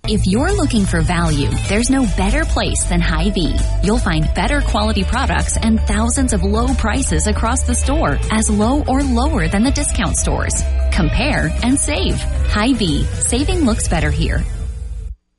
If you're looking for value, there's no better place than Hy-Vee. You'll find better quality products and thousands of low prices across the store, as low or lower than the discount stores. Compare and save. Hy-Vee. Saving looks better here.